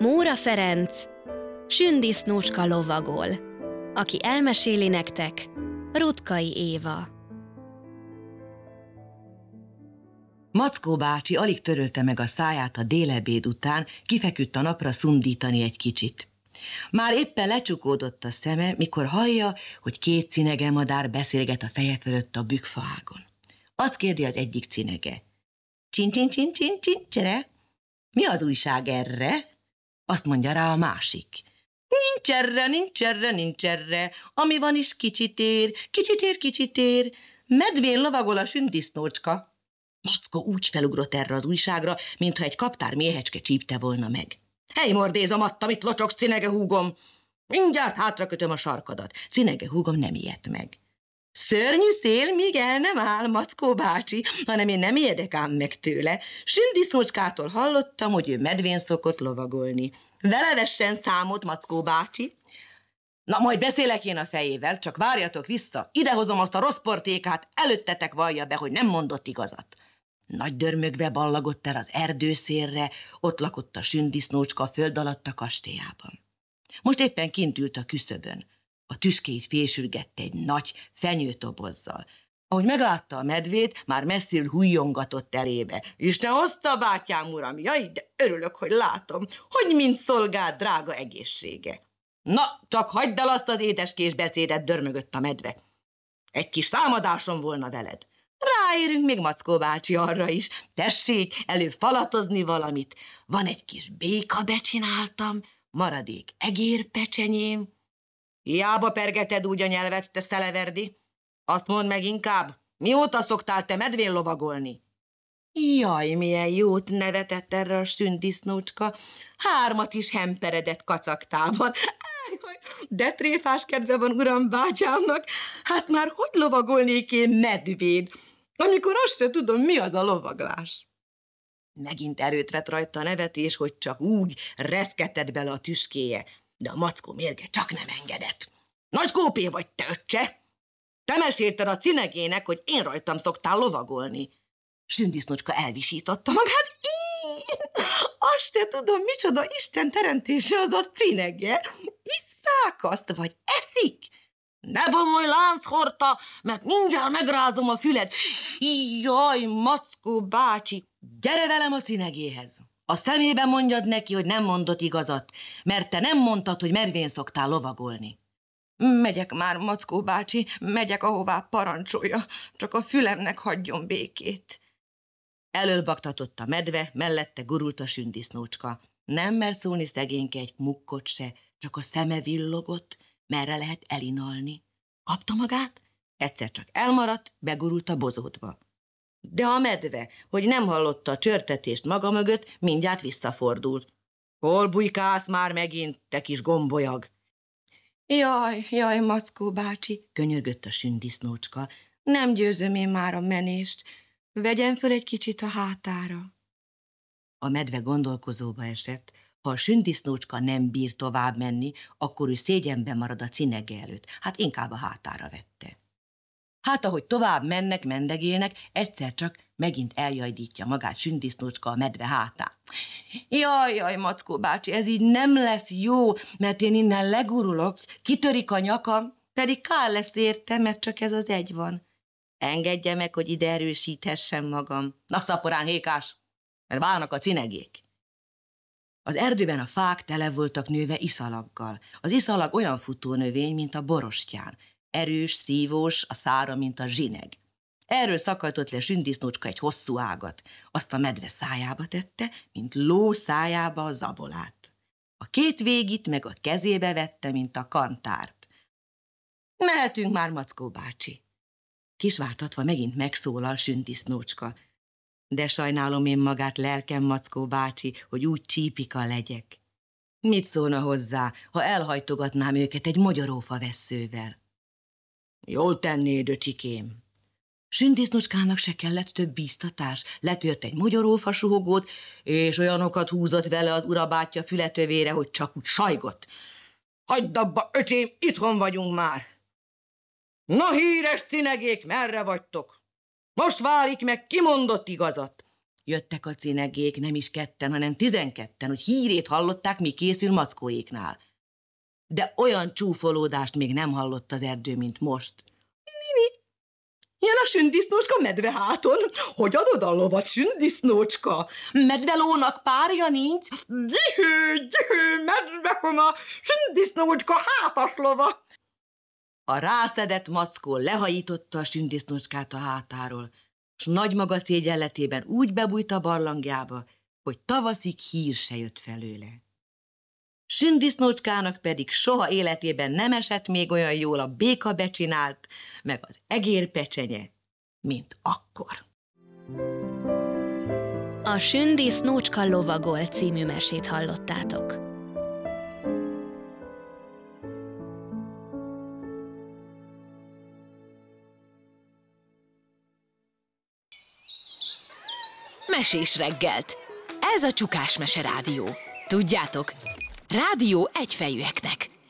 Móra Ferenc, Sündisznócska lovagol. Aki elmeséli nektek, Ruttkai Éva. Mackó bácsi alig törölte meg a száját a délebéd után, kifeküdt a napra szundítani egy kicsit. Már éppen lecsukódott a szeme, mikor hallja, hogy két cinegemadár beszélget a feje fölött a bükkfaágon. Azt kérdi az egyik cinege. Csin-csin-csin-csin-csin-csere? Mi az újság erre? Azt mondja rá a másik. Nincs erre, ami van is kicsit ér, medvén lovagol a sündisznócska. Mackó úgy felugrott erre az újságra, mintha egy kaptár méhecske csípte volna meg. Hely, mordézom, adta, mit locsogsz, cinege húgom! Mindjárt hátrakötöm a sarkadat. Cinege húgom nem ijedt meg. Szörnyű szél, míg el nem áll, Mackó bácsi, hanem én nem ijedek ám meg tőle. Sündisznócskától hallottam, hogy ő medvén szokott lovagolni. Vele vessen számot, Mackó bácsi. Na, majd beszélek én a fejével, csak várjatok vissza, idehozom azt a rossz portékát, előttetek vallja be, hogy nem mondott igazat. Nagy dörmögve ballagott el az erdőszélre, ott lakott a sündisznócska a föld alatt a kastélyában. Most éppen kint ült a küszöbön. A tüskéit fésülgette egy nagy fenyőtobozzal. Ahogy meglátta a medvét, már messziről hújongatott elébe. Isten hozta, bátyám uram, jaj, de örülök, hogy látom, hogy mind szolgál drága egészsége. Na, csak hagyd el azt az édeskés beszédet, dörmögött a medve. Egy kis számadásom volna veled. Ráérünk még, Mackó bácsi, arra is. Tessék, előbb falatozni valamit. Van egy kis béka becsináltam, maradék egérpecsenyém. Hiába pergeted úgy a nyelvet, te szeleverdi. Azt mondd meg inkább, mióta szoktál te medvén lovagolni? Jaj, milyen jót nevetett erre a sündisznócska. 3 is hemperedett kacagtában. De tréfás kedve van uram bátyámnak. Hát már hogy lovagolnék én medvén, amikor azt se tudom, mi az a lovaglás? Megint erőt vett rajta a nevetés, hogy csak úgy reszketett bele a tüskéje, de a Mackó mérge csak nem engedett. Nagy kópé vagy, te öccse! Te mesélted a cinegének, hogy én rajtam szoktál lovagolni. Sündisznócska elvisította magát. Azt se tudom, micsoda Isten teremtése az a cinege. Isszák azt, vagy eszik? Ne bomolj, lánchorta, mert mindjárt megrázom a füled. Jaj, Mackó bácsi, gyere velem a cinegéhez. A szemében mondjad neki, hogy nem mondott igazat, mert te nem mondtad, hogy medvén szoktál lovagolni. Megyek már, Mackó bácsi, megyek, ahová parancsolja, csak a fülemnek hagyjon békét. Elől baktatott a medve, mellette gurult a sündisznócska. Nem mert szólni szegényke egy mukkot se, csak a szeme villogott, merre lehet elinalni. Kapta magát, egyszer csak elmaradt, begurult a bozótba. De a medve, hogy nem hallotta a csörtetést maga mögött, mindjárt visszafordult. Hol bujkálsz már megint, te kis gombolyag? Jaj, Mackó bácsi, könyörgött a sündisznócska, nem győzöm én már a menést, vegyen föl egy kicsit a hátára. A medve gondolkozóba esett, ha a sündisznócska nem bír tovább menni, akkor ő szégyenben marad a cinege előtt, hát inkább a hátára vette. Hát ahogy tovább mennek, mendegélnek, egyszer csak megint eljajdítja magát sündisznócska a medve hátán. Jaj, Mackó bácsi, ez így nem lesz jó, mert én innen legurulok, kitörik a nyakam, pedig kár lesz érte, mert csak ez az egy van. Engedje meg, hogy ide erősíthessem magam. Na, szaporán hékás, mert válnak a cinegék. Az erdőben a fák tele voltak nőve iszalaggal. Az iszalag olyan futónövény, mint a borostyán. Erős, szívós, a szára, mint a zsineg. Erről szakadtott le sündisznócska egy hosszú ágat. Azt a medve szájába tette, mint ló szájába a zabolát. A 2 végit meg a kezébe vette, mint a kantárt. Mehetünk már, Mackó bácsi. Kisvártatva megint megszólal sündisznócska. De sajnálom én magát, lelkem, Mackó bácsi, hogy úgy csípika legyek. Mit szólna hozzá, ha elhajtogatnám őket egy mogyorófa vesszővel? Jól tennéd, öcsikém. Sündisznócskának se kellett több bíztatás, letört egy mogyorófa suhogót, és olyanokat húzott vele az urabátyja fületövére, hogy csak úgy sajgott. Hagyd abba, öcsém, itthon vagyunk már. Na, híres cinegék, merre vagytok? Most válik meg, ki mondott igazat. Jöttek a cinegék, nem is 2, hanem 12, hogy hírét hallották, mi készül Mackóéknál. De olyan csúfolódást még nem hallott az erdő, mint most. Nini, jön a sündisznócska medveháton. Hogy adod a lovat, sündisznócska? Medvelónak párja nincs. Gyűhő, medvekoma, sündisznócska hátas lova. A rászedett Mackó lehajította a sündisznócskát a hátáról, s nagy maga szégyenletében úgy bebújt a barlangjába, hogy tavaszig hír se jött felőle. Sündisznócskának pedig soha életében nem esett még olyan jól a béka becsinált, meg az egérpecsenye, mint akkor. A Sündisznócska lovagol című mesét hallottátok. Mesés reggelt. Ez a Csukás Mese Rádió. Tudjátok, rádió egyfejűeknek.